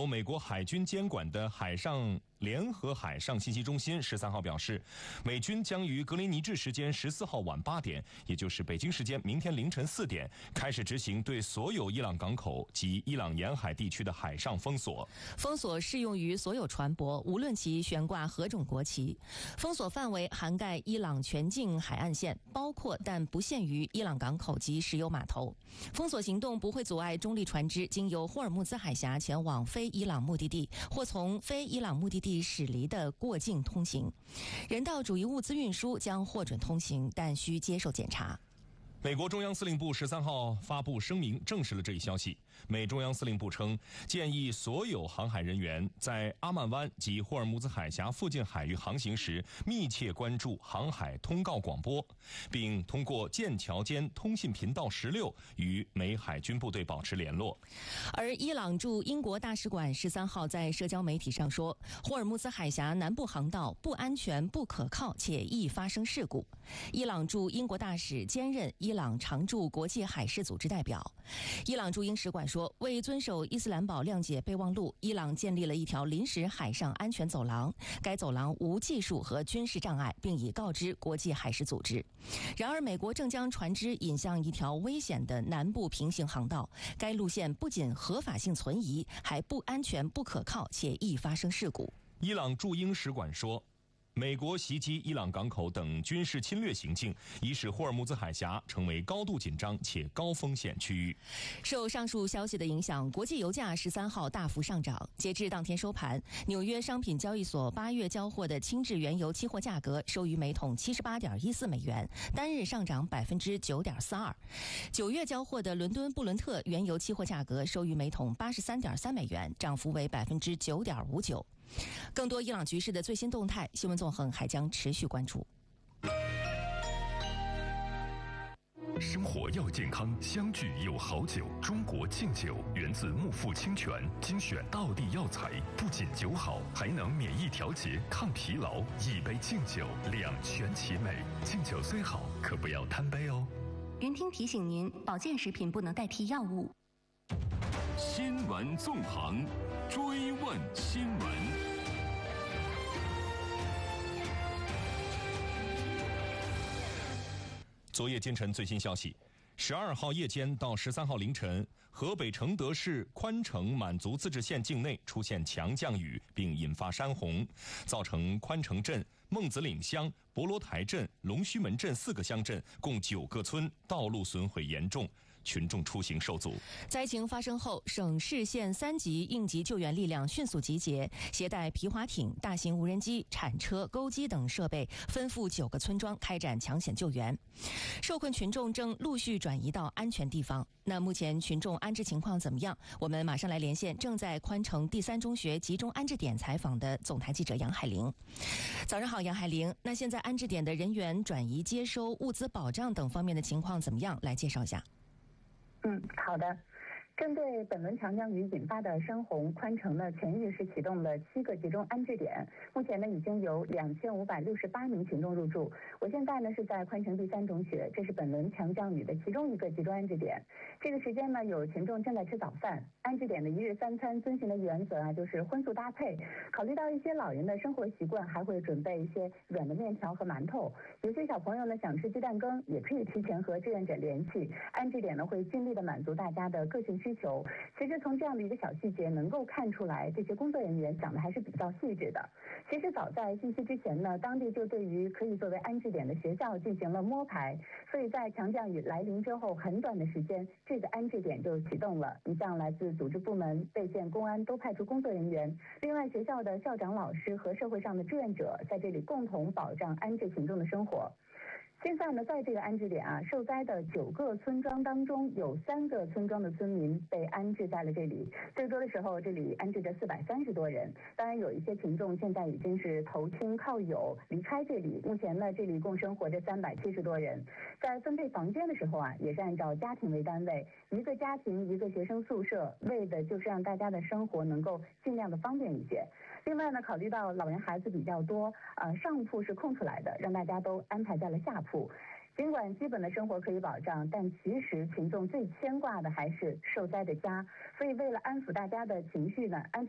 美国海军监管的联合海上信息中心13号表示，美军将于格林尼治时间14号晚8点，也就是北京时间明天凌晨4点，开始执行对所有伊朗港口及伊朗沿海地区的海上封锁。 封锁适用于所有船舶，无论其悬挂何种国旗。封锁范围涵盖伊朗全境海岸线，包括但不限于伊朗港口及石油码头。封锁行动不会阻碍中立船只经由霍尔木兹海峡前往非伊朗目的地或从非伊朗目的地驶离的过境通行。人道主义物资运输将获准通行，但需接受检查。 美国中央司令部13号发布声明，证实了这一消息。美中央司令部称，建议所有航海人员在阿曼湾及霍尔木兹海峡附近海域航行时，密切关注航海通告广播，并通过剑桥间通信频道16与美海军部队保持联络。 而伊朗驻英国大使馆13号在社交媒体上说，霍尔木兹海峡南部航道不安全、不可靠，且易发生事故。伊朗驻英国大使兼任伊朗常驻国际海事组织代表。伊朗驻英使馆说，为遵守伊斯兰堡谅解备忘录，伊朗建立了一条临时海上安全走廊，该走廊无技术和军事障碍，并已告知国际海事组织。然而，美国正将船只引向一条危险的南部平行航道，该路线不仅合法性存疑，还不安全、不可靠，且易发生事故。 伊朗驻英使馆说，美国袭击伊朗港口等军事侵略行径，已使霍尔木兹海峡成为高度紧张且高风险区域。 受上述消息的影响，国际油价13号大幅上涨。截至当天收盘，纽约商品交易所8月交货的轻质原油期货价格收于每桶78.14美元，单日上涨9.42%。9月交货的伦敦布伦特原油期货价格收于每桶83.3美元，涨幅为9.59%。更多伊朗局势的最新动态，新闻纵横还将持续关注。 生活要健康，相聚有好酒。中国敬酒源自木富清泉，精选道地药材，不仅酒好，还能免疫调节、抗疲劳。一杯敬酒，两全其美。敬酒虽好，可不要贪杯哦。 云听提醒您，保健食品不能代替药物。 新闻纵横，追问新闻。 昨夜今晨最新消息，12号夜间到13号凌晨，河北承德市宽城满族自治县境内出现强降雨，并引发山洪，造成宽城镇、孟子岭乡、博罗台镇、龙须门镇4个乡镇共9个村道路损毁严重，群众出行受阻。 灾情发生后，省市县3级应急救援力量迅速集结，携带皮划艇、大型无人机、铲车、钩机等设备，奔赴9个村庄开展抢险救援。受困群众正陆续转移到安全地方。那目前群众安置情况怎么样？我们马上来连线正在宽城第3中学集中安置点采访的总台记者杨海玲。早上好，杨海玲。那现在安置点的人员转移、接收、物资保障等方面的情况怎么样？来介绍一下。 好的。针对本轮强降雨引发的山洪，宽城呢前日是启动了7个集中安置点，目前呢已经有2568名群众入住。我现在呢是在宽城第3中学，这是本轮强降雨的其中一个集中安置点。这个时间呢，有群众正在吃早饭。安置点的1日3餐遵循的原则啊，就是荤素搭配。考虑到一些老人的生活习惯，还会准备一些软的面条和馒头。有些小朋友呢想吃鸡蛋羹，也可以提前和志愿者联系。安置点呢会尽力的满足大家的个性需求。其实从这样的一个小细节能够看出来，这些工作人员想的还是比较细致的。其实早在信息之前呢，当地就对于可以作为安置点的学校进行了摸排，所以在强降雨来临之后很短的时间，这个安置点就启动了。你像来自组织部门、备县公安都派出工作人员，另外学校的校长、老师和社会上的志愿者在这里共同保障安置群众的生活。现在呢，在这个安置点啊，受灾的9个村庄当中，有3个村庄的村民被安置在了这里。最多的时候，这里安置着430多人。当然，有一些群众现在已经是投亲靠友离开这里。目前呢，这里共生活着370多人。在分配房间的时候啊，也是按照家庭为单位，一个家庭一个学生宿舍，为的就是让大家的生活能够尽量的方便一些。另外呢，考虑到老人孩子比较多，上铺是空出来的，让大家都安排在了下铺。尽管基本的生活可以保障，但其实群众最牵挂的还是受灾的家。所以为了安抚大家的情绪呢，